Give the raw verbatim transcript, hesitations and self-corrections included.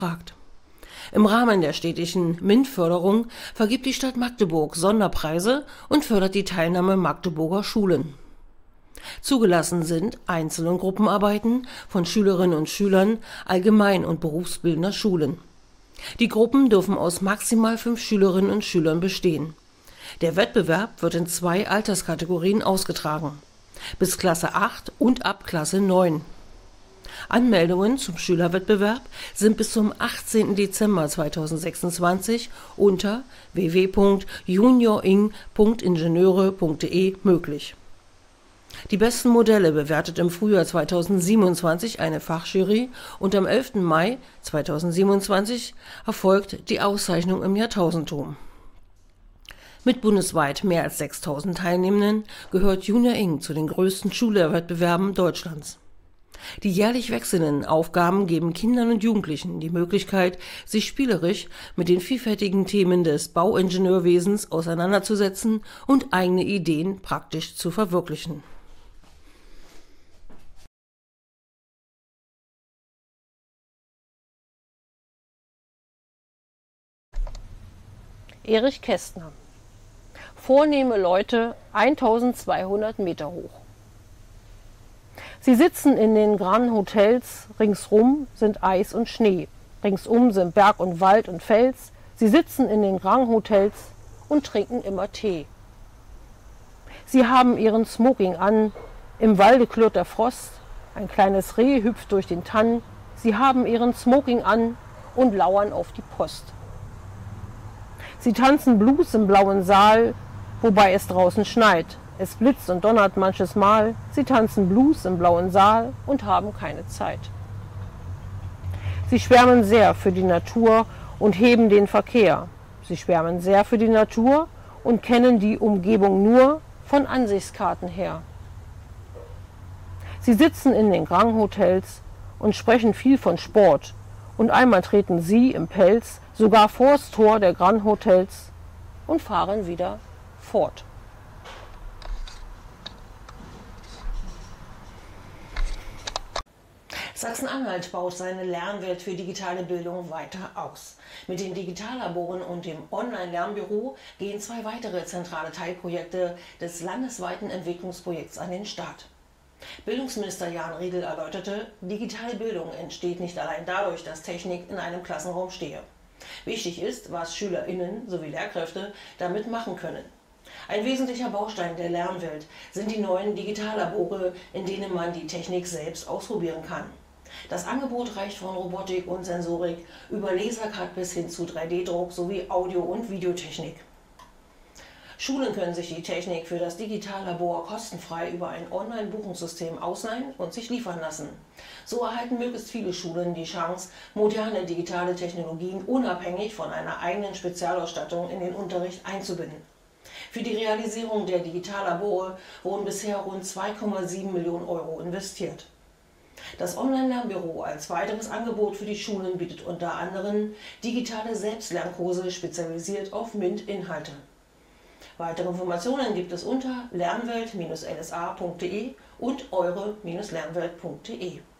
gefragt. Im Rahmen der städtischen MINT-Förderung vergibt die Stadt Magdeburg Sonderpreise und fördert die Teilnahme Magdeburger Schulen. Zugelassen sind Einzel- und Gruppenarbeiten von Schülerinnen und Schülern allgemein- und berufsbildender Schulen. Die Gruppen dürfen aus maximal fünf Schülerinnen und Schülern bestehen. Der Wettbewerb wird in zwei Alterskategorien ausgetragen: bis Klasse acht und ab Klasse neun. Anmeldungen zum Schülerwettbewerb sind bis zum achtzehnten Dezember zweitausendsechsundzwanzig unter w w w punkt junioring punkt ingenieure punkt de möglich. Die besten Modelle bewertet im Frühjahr zweitausendsiebenundzwanzig eine Fachjury und am elften Mai zweitausendsiebenundzwanzig erfolgt die Auszeichnung im Jahrtausendtum. Mit bundesweit mehr als sechstausend Teilnehmenden gehört Junioring zu den größten Schülerwettbewerben Deutschlands. Die jährlich wechselnden Aufgaben geben Kindern und Jugendlichen die Möglichkeit, sich spielerisch mit den vielfältigen Themen des Bauingenieurwesens auseinanderzusetzen und eigene Ideen praktisch zu verwirklichen. Erich Kästner. Vornehme Leute eintausendzweihundert Meter hoch. Sie sitzen in den Grand Hotels, ringsrum sind Eis und Schnee, ringsum sind Berg und Wald und Fels. Sie sitzen in den Grand Hotels und trinken immer Tee. Sie haben ihren Smoking an, im Walde klirrt der Frost, ein kleines Reh hüpft durch den Tann. Sie haben ihren Smoking an und lauern auf die Post. Sie tanzen Blues im blauen Saal, wobei es draußen schneit. Es blitzt und donnert manches Mal. Sie tanzen Blues im blauen Saal und haben keine Zeit. Sie schwärmen sehr für die Natur und heben den Verkehr. Sie schwärmen sehr für die Natur und kennen die Umgebung nur von Ansichtskarten her. Sie sitzen in den Grand Hotels und sprechen viel von Sport. Und einmal treten sie im Pelz sogar vors Tor der Grand Hotels und fahren wieder fort. Sachsen-Anhalt baut seine Lernwelt für digitale Bildung weiter aus. Mit den Digitallaboren und dem Online-Lernbüro gehen zwei weitere zentrale Teilprojekte des landesweiten Entwicklungsprojekts an den Start. Bildungsminister Jan Riedl erläuterte, digitale Bildung entsteht nicht allein dadurch, dass Technik in einem Klassenraum stehe. Wichtig ist, was SchülerInnen sowie Lehrkräfte damit machen können. Ein wesentlicher Baustein der Lernwelt sind die neuen Digitallabore, in denen man die Technik selbst ausprobieren kann. Das Angebot reicht von Robotik und Sensorik über Lasercut bis hin zu drei D Druck sowie Audio- und Videotechnik. Schulen können sich die Technik für das Digitallabor kostenfrei über ein Online-Buchungssystem ausleihen und sich liefern lassen. So erhalten möglichst viele Schulen die Chance, moderne digitale Technologien unabhängig von einer eigenen Spezialausstattung in den Unterricht einzubinden. Für die Realisierung der Digitallabore wurden bisher rund zwei Komma sieben Millionen Euro investiert. Das Online-Lernbüro als weiteres Angebot für die Schulen bietet unter anderem digitale Selbstlernkurse spezialisiert auf MINT-Inhalte. Weitere Informationen gibt es unter lernwelt Bindestrich l s a punkt de und eure Bindestrich lernwelt punkt de.